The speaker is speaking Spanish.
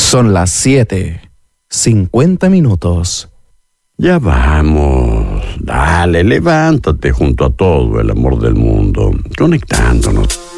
Son las 7:50. Ya vamos. Dale, levántate junto a todo el amor del mundo, conectándonos.